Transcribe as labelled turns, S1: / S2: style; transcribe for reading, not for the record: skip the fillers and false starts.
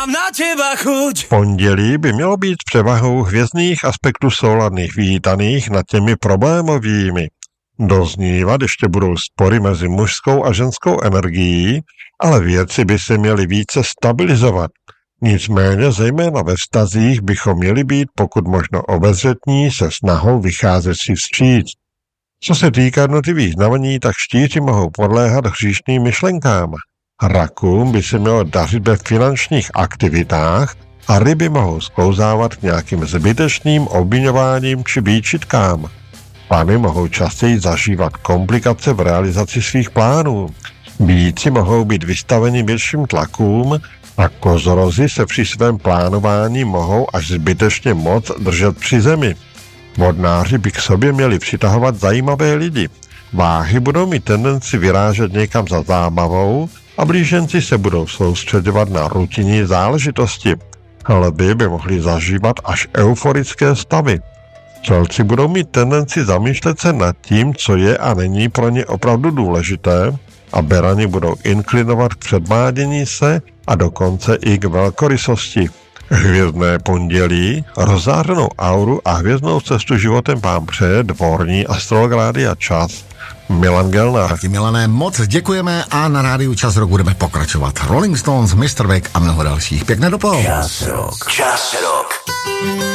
S1: mám na teba chuť.
S2: Pondělí by mělo být převahou hvězdných aspektů souladných vítaných nad těmi problémovými. Doznívat ještě budou spory mezi mužskou a ženskou energií, ale věci by se měly více stabilizovat. Nicméně zejména ve vztazích bychom měli být pokud možno obezřetní se snahou vycházet si vstříc. Co se týká jednotlivých znamení, tak štíři mohou podléhat hříšným myšlenkám. Rakům by se mělo dařit ve finančních aktivitách a ryby mohou sklouzávat k nějakým zbytečným obviňováním či výčitkám. Pany mohou častěji zažívat komplikace v realizaci svých plánů. Býci mohou být vystaveni větším tlakům a kozorozi se při svém plánování mohou až zbytečně moc držet při zemi. Vodnáři by k sobě měli přitahovat zajímavé lidi. Váhy budou mít tendenci vyrážet někam za zábavou a blíženci se budou soustředovat na rutinní záležitosti. Lvi by mohli zažívat až euforické stavy. Střelci budou mít tendenci zamýšlet se nad tím, co je a není pro ně opravdu důležité, a berani budou inklinovat k předvádění se a dokonce i k velkorysosti. Hvězdné pondělí, rozzářenou auru a hvězdnou cestu životem vám přeje dvorní astrolog Rádia Čas Milan Gelnár.
S3: Taky Milané, moc děkujeme a na rádiu Čas Rock budeme pokračovat. Rolling Stones, Mr. Beck a mnoho dalších. Pěkné dopoledne.
S1: Čas Rock.